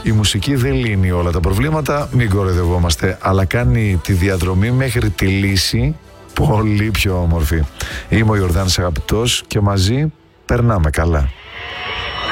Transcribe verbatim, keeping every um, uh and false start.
Η μουσική δεν λύνει όλα τα προβλήματα, μην κοροϊδευόμαστε, αλλά κάνει τη διαδρομή μέχρι τη λύση πολύ πιο όμορφη. Είμαι ο Ιορδάνης Αγαπητός και μαζί περνάμε καλά.